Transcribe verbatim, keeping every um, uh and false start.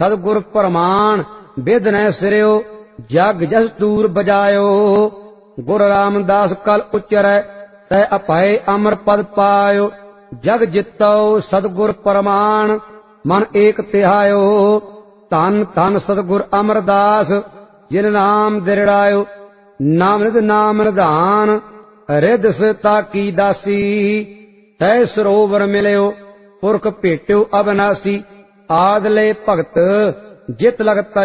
सतगुर प्रमाण बिद न सिरियो जग जस दूर बजायो। गुर रामदास कल उच्चरै तै अपाए अमर पद पायो। जग जितो सतगुर प्रमाण मन एक तिहायो। धन धन सतगुर अमरदास जिन नाम दिरड़ायो। नाम निध नाम निधान रिद सिता की दासी। तै सरोवर मिलियो पुरख भेट्यो अविनासी। आदले भगत जित लगत